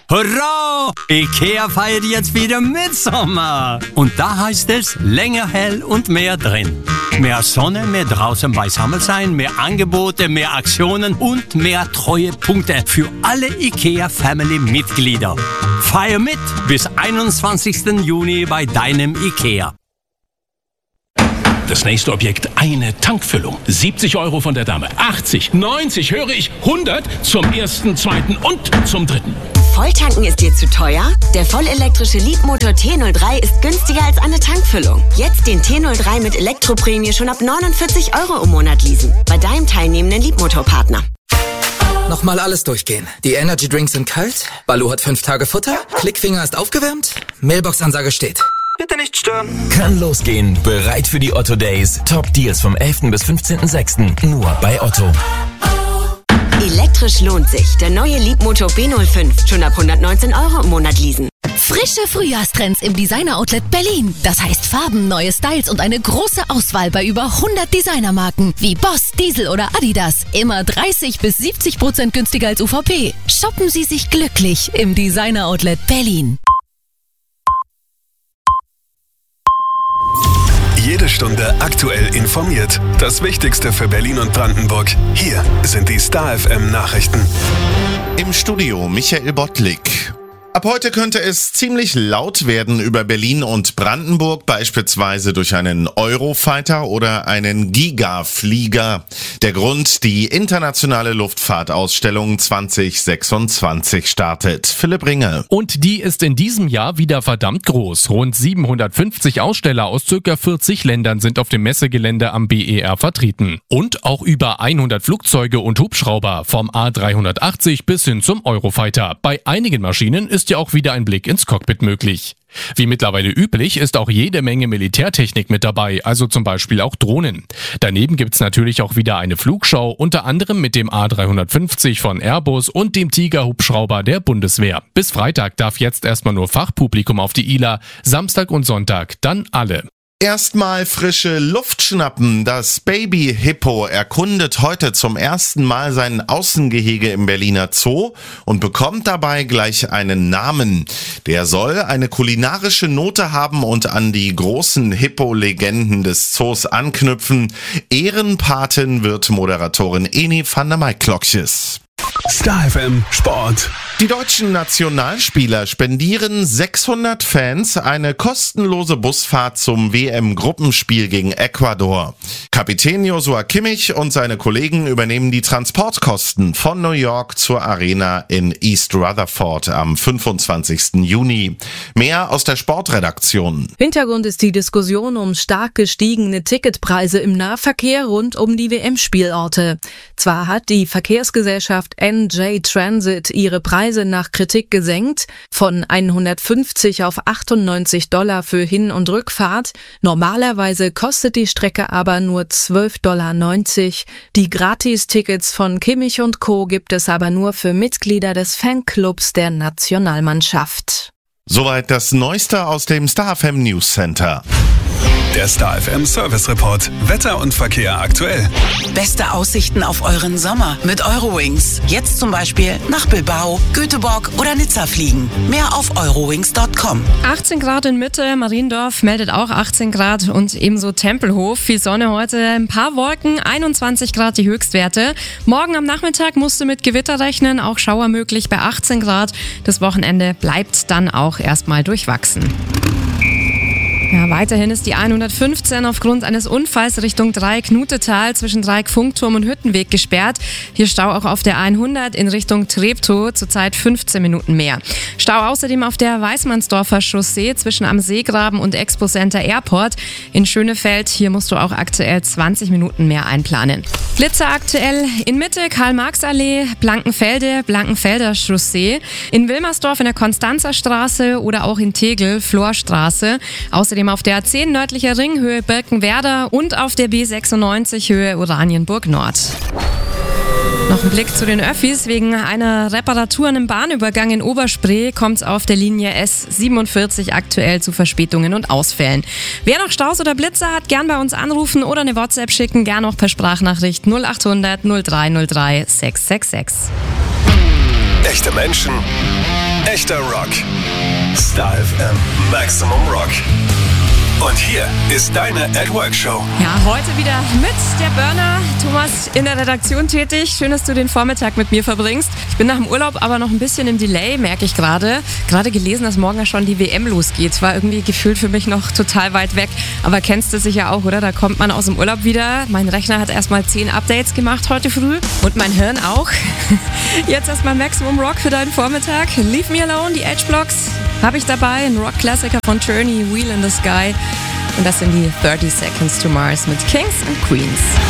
Hurra! IKEA feiert jetzt wieder Mitsommer. Und da heißt es, länger hell und mehr drin. Mehr Sonne, mehr draußen beisammen sein, mehr Angebote, mehr Aktionen und mehr Treuepunkte für alle IKEA-Family-Mitglieder. Feier mit bis 21. Juni bei deinem IKEA. Das nächste Objekt, eine Tankfüllung. 70 € von der Dame. 80, 90, höre ich, 100 zum ersten, zweiten und zum dritten. Volltanken ist dir zu teuer? Der vollelektrische Leapmotor T03 ist günstiger als eine Tankfüllung. Jetzt den T03 mit Elektroprämie schon ab 49 € im Monat leasen. Bei deinem teilnehmenden Leapmotor-Partner. Nochmal alles durchgehen. Die Energy Drinks sind kalt, Baloo hat 5 Tage Futter, Klickfinger ist aufgewärmt, Mailbox-Ansage steht. Bitte nicht stören. Kann losgehen. Bereit für die Otto Days. Top Deals vom 11. bis 15.06. Nur bei Otto. Elektrisch lohnt sich. Der neue Leapmotor B05. Schon ab 119 € im Monat leasen. Frische Frühjahrstrends im Designer-Outlet Berlin. Das heißt Farben, neue Styles und eine große Auswahl bei über 100 Designermarken wie Boss, Diesel oder Adidas. Immer 30 bis 70% günstiger als UVP. Shoppen Sie sich glücklich im Designer-Outlet Berlin. Jede Stunde aktuell informiert. Das Wichtigste für Berlin und Brandenburg. Hier sind die Star FM Nachrichten. Im Studio Michael Bottlik. Ab heute könnte es ziemlich laut werden über Berlin und Brandenburg, beispielsweise durch einen Eurofighter oder einen Gigaflieger. Der Grund, die internationale Luftfahrtausstellung 2026 startet. Philipp Ringe. Und die ist in diesem Jahr wieder verdammt groß. Rund 750 Aussteller aus ca. 40 Ländern sind auf dem Messegelände am BER vertreten. Und auch über 100 Flugzeuge und Hubschrauber, vom A380 bis hin zum Eurofighter. Bei einigen Maschinen ist ja auch wieder ein Blick ins Cockpit möglich. Wie mittlerweile üblich ist auch jede Menge Militärtechnik mit dabei, also zum Beispiel auch Drohnen. Daneben gibt's natürlich auch wieder eine Flugschau, unter anderem mit dem A350 von Airbus und dem Tiger-Hubschrauber der Bundeswehr. Bis Freitag darf jetzt erstmal nur Fachpublikum auf die ILA, Samstag und Sonntag dann alle. Erstmal frische Luft schnappen. Das Baby-Hippo erkundet heute zum ersten Mal sein Außengehege im Berliner Zoo und bekommt dabei gleich einen Namen. Der soll eine kulinarische Note haben und an die großen Hippo-Legenden des Zoos anknüpfen. Ehrenpatin wird Moderatorin Eni van der Maiklokjes. Star FM Sport. Die deutschen Nationalspieler spendieren 600 Fans eine kostenlose Busfahrt zum WM-Gruppenspiel gegen Ecuador. Kapitän Joshua Kimmich und seine Kollegen übernehmen die Transportkosten von New York zur Arena in East Rutherford am 25. Juni. Mehr aus der Sportredaktion. Hintergrund ist die Diskussion um stark gestiegene Ticketpreise im Nahverkehr rund um die WM-Spielorte. Zwar hat die Verkehrsgesellschaft NJ Transit ihre Preise nach Kritik gesenkt, von 150 auf $98 für Hin- und Rückfahrt. Normalerweise kostet die Strecke aber nur $12,90. Die Gratis-Tickets von Kimmich und Co. gibt es aber nur für Mitglieder des Fanclubs der Nationalmannschaft. Soweit das Neueste aus dem Star FM News Center. Der Star FM Service Report. Wetter und Verkehr aktuell. Beste Aussichten auf euren Sommer mit Eurowings. Jetzt zum Beispiel nach Bilbao, Göteborg oder Nizza fliegen. Mehr auf eurowings.com. 18 Grad in Mitte, Mariendorf meldet auch 18 Grad und ebenso Tempelhof. Viel Sonne heute, ein paar Wolken, 21 Grad die Höchstwerte. Morgen am Nachmittag musst du mit Gewitter rechnen, auch Schauer möglich bei 18 Grad. Das Wochenende bleibt dann auch erstmal durchwachsen. Ja, weiterhin ist die 115 aufgrund eines Unfalls Richtung Dreieck-Knutetal zwischen Dreieck-Funkturm und Hüttenweg gesperrt. Hier Stau auch auf der 100 in Richtung Treptow, zurzeit 15 Minuten mehr. Stau außerdem auf der Weißmannsdorfer Chaussee zwischen am Seegraben und Expo Center Airport. In Schönefeld, hier musst du auch aktuell 20 Minuten mehr einplanen. Blitzer aktuell in Mitte, Karl-Marx-Allee, Blankenfelder Chaussee. In Wilmersdorf in der Konstanzer Straße oder auch in Tegel, Florstraße. Außerdem auf der A10 nördlicher Ring, Höhe Birkenwerder und auf der B96 Höhe Oranienburg Nord. Noch ein Blick zu den Öffis. Wegen einer Reparatur an einem Bahnübergang in Oberspree kommt es auf der Linie S47 aktuell zu Verspätungen und Ausfällen. Wer noch Staus oder Blitzer hat, gern bei uns anrufen oder eine WhatsApp schicken, gern auch per Sprachnachricht 0800 0303 666. Echte Menschen, echter Rock. Star FM Maximum Rock. Und hier ist deine @Work-Show. Ja, heute wieder mit der Burner. Thomas in der Redaktion tätig. Schön, dass du den Vormittag mit mir verbringst. Ich bin nach dem Urlaub aber noch ein bisschen im Delay, merke ich gerade. Gerade gelesen, dass morgen ja schon die WM losgeht. War irgendwie gefühlt für mich noch total weit weg. Aber kennst du sicher auch, oder? Da kommt man aus dem Urlaub wieder. Mein Rechner hat erstmal 10 Updates gemacht heute früh. Und mein Hirn auch. Jetzt erstmal Maximum Rock für deinen Vormittag. Leave Me Alone, die H-Blocks habe ich dabei. Ein Rock-Klassiker von Journey, Wheel in the Sky. Und das sind die 30 Seconds to Mars mit Kings and Queens.